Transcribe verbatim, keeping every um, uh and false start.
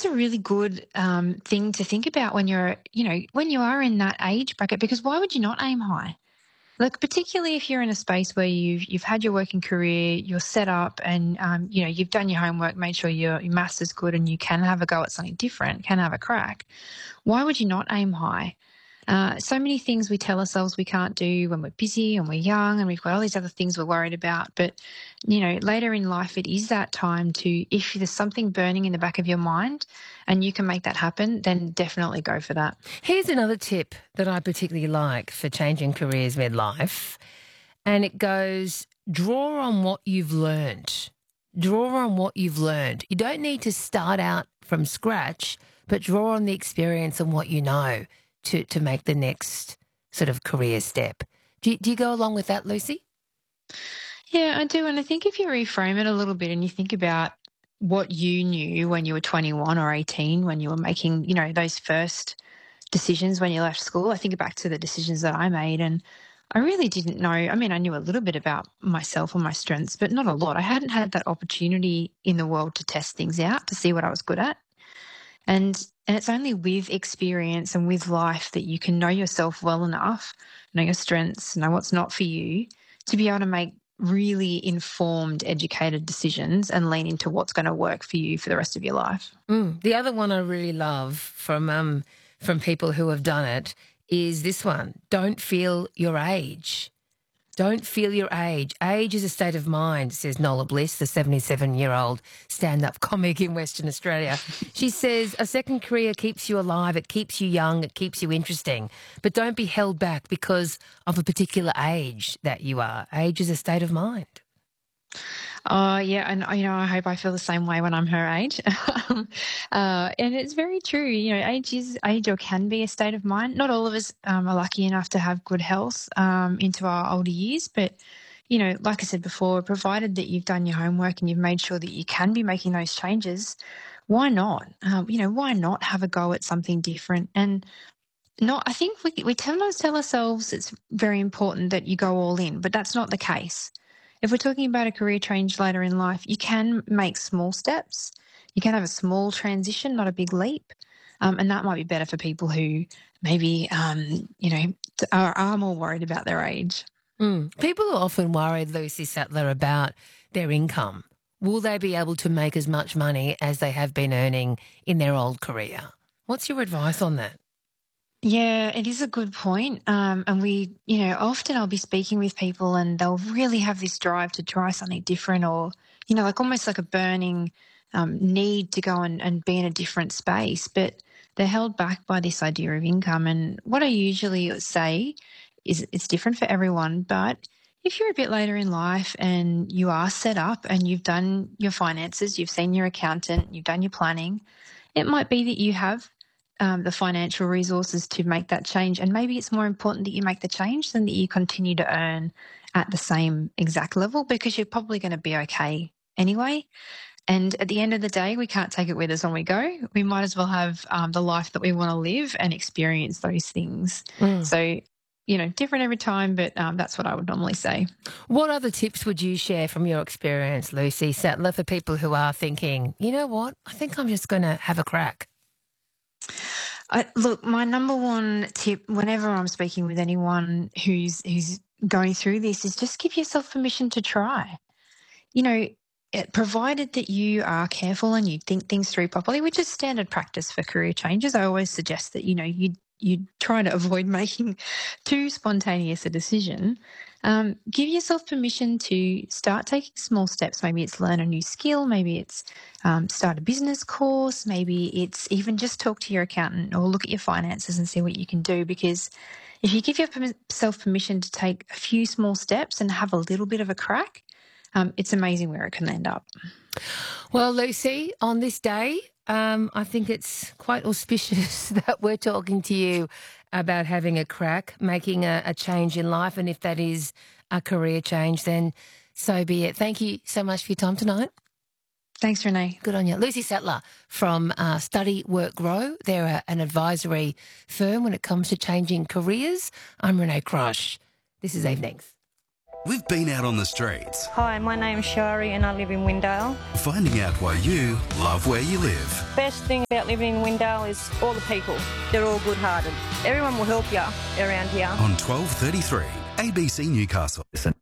a really good um, thing to think about when you're, you know, when you are in that age bracket, because why would you not aim high? Like, particularly if you're in a space where you've you've had your working career, you're set up, and um, you know you've done your homework, made sure your your maths is good, and you can have a go at something different, can have a crack. Why would you not aim high? Uh, so many things we tell ourselves we can't do when we're busy and we're young and we've got all these other things we're worried about. But, you know, later in life, it is that time to, if there's something burning in the back of your mind and you can make that happen, then definitely go for that. Here's another tip that I particularly like for changing careers midlife, and it goes, draw on what you've learned. Draw on what you've learned. You don't need to start out from scratch, but draw on the experience and what you know to, to make the next sort of career step. Do you, do you go along with that, Lucy? Yeah, I do. And I think if you reframe it a little bit and you think about what you knew when you were twenty-one or eighteen, when you were making, you know, those first decisions when you left school, I think back to the decisions that I made, and I really didn't know. I mean, I knew a little bit about myself and my strengths, but not a lot. I hadn't had that opportunity in the world to test things out, to see what I was good at. And and it's only with experience and with life that you can know yourself well enough, know your strengths, know what's not for you, to be able to make really informed, educated decisions and lean into what's going to work for you for the rest of your life. Mm. The other one I really love from um from people who have done it is this one. Don't feel your age. Don't feel your age. Age is a state of mind, says Nola Bliss, the seventy-seven-year-old stand-up comic in Western Australia. She says, a second career keeps you alive, it keeps you young, it keeps you interesting. But don't be held back because of a particular age that you are. Age is a state of mind. Oh, yeah, and you know, I hope I feel the same way when I'm her age. Um, uh, and it's very true. You know, age is age or can be a state of mind. Not all of us um, are lucky enough to have good health um, into our older years, but you know, like I said before, provided that you've done your homework and you've made sure that you can be making those changes, why not? Um, you know, why not have a go at something different? And not, I think we we sometimes tell ourselves it's very important that you go all in, but that's not the case. If we're talking about a career change later in life, you can make small steps. You can have a small transition, not a big leap. Um, and that might be better for people who maybe, um, you know, t- are, are more worried about their age. Mm. People are often worried, Lucy Sattler, about their income. Will they be able to make as much money as they have been earning in their old career? What's your advice on that? Yeah, it is a good point. Um, and we, you know, often I'll be speaking with people and they'll really have this drive to try something different, or, you know, like almost like a burning um, need to go and, and be in a different space. But they're held back by this idea of income. And what I usually say is it's different for everyone. But if you're a bit later in life and you are set up and you've done your finances, you've seen your accountant, you've done your planning, it might be that you have um, the financial resources to make that change. And maybe it's more important that you make the change than that you continue to earn at the same exact level, because you're probably going to be okay anyway. And at the end of the day, we can't take it with us when we go. We might as well have um, the life that we want to live and experience those things. Mm. So, you know, different every time, but um, that's what I would normally say. What other tips would you share from your experience, Lucy Sattler, for people who are thinking, you know what, I think I'm just going to have a crack? I, look, my number one tip whenever I'm speaking with anyone who's who's going through this is just give yourself permission to try. You know, it, provided that you are careful and you think things through properly, which is standard practice for career changes. I always suggest that, you know, you you try to avoid making too spontaneous a decision. Um, give yourself permission to start taking small steps. Maybe it's learn a new skill. Maybe it's um, start a business course. Maybe it's even just talk to your accountant or look at your finances and see what you can do. Because if you give yourself permission to take a few small steps and have a little bit of a crack, um, it's amazing where it can end up. Well, Lucy, on this day, um, I think it's quite auspicious that we're talking to you about having a crack, making a, a change in life. And if that is a career change, then so be it. Thank you so much for your time tonight. Thanks, Renee. Good on you. Lucy Sattler from uh, Study, Work, Grow. They're a, an advisory firm when it comes to changing careers. I'm Renee Crush. This is Evenings. We've been out on the streets, Hi, my name's Shari and I live in Windale. finding out why you love where you live. Best thing about living in Windale is all the people. They're all good-hearted. Everyone will help you around here. On twelve thirty-three, A B C Newcastle. Listen.